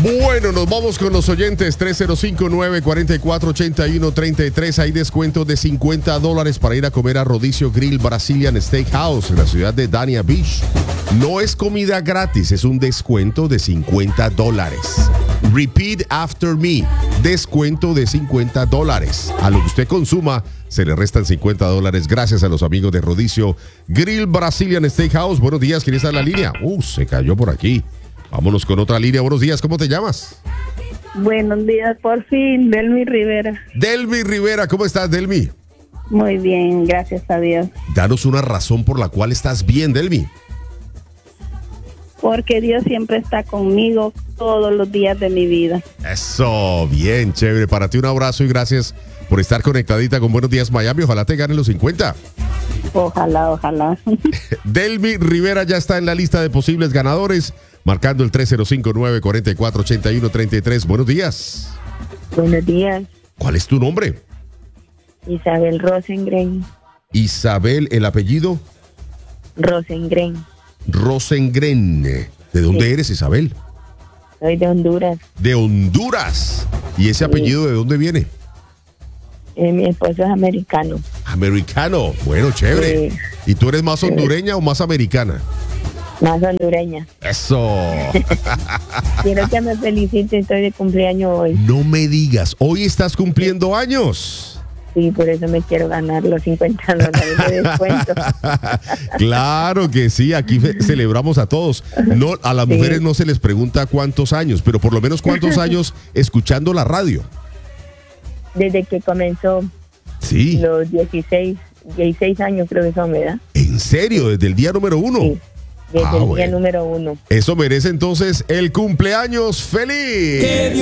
Bueno, nos vamos con los oyentes. 305-944-8133. Hay descuento de $50 para ir a comer a Rodicio Grill Brazilian Steakhouse en la ciudad de Dania Beach. No es comida gratis, es un descuento de $50. Repeat after me. Descuento de $50. A lo que usted consuma, se le restan $50 gracias a los amigos de Rodicio Grill Brazilian Steakhouse. Buenos días, ¿quién está en la línea? Se cayó por aquí. Vámonos con otra línea. Buenos días, ¿cómo te llamas? Buenos días, por fin, Delmi Rivera. Delmi Rivera, ¿cómo estás, Delmi? Muy bien, gracias a Dios. Danos una razón por la cual estás bien, Delmi. Porque Dios siempre está conmigo todos los días de mi vida. Eso, bien, chévere. Para ti un abrazo y gracias por estar conectadita con Buenos Días Miami. Ojalá te ganen los 50. Ojalá. Delmi Rivera ya está en la lista de posibles ganadores, marcando el 305-944-8133. Buenos días. Buenos días. ¿Cuál es tu nombre? Isabel Rosengren. Isabel, ¿el apellido? Rosengren. Rosengren. ¿De dónde eres, Isabel? Soy de Honduras. De Honduras. ¿Y ese apellido de dónde viene? Mi esposo es americano. Americano. Bueno, chévere. Sí. ¿Y tú eres más hondureña o más americana? Más hondureña. Eso. Quiero que me felicite, estoy de cumpleaños hoy. No me digas, hoy estás cumpliendo años. Sí, por eso me quiero ganar los $50 de descuento. Claro que sí, aquí celebramos a todos. No, a las mujeres no se les pregunta cuántos años, pero por lo menos cuántos años escuchando la radio. Desde que comenzó. Sí. Los 16 años creo que son, ¿verdad? ¿En serio? ¿Desde el día número 1? Sí, desde el día número 1. Eso merece entonces el cumpleaños feliz.